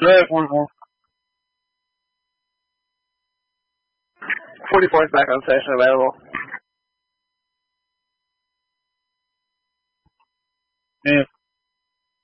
Good, 44. 44 is back on session available. And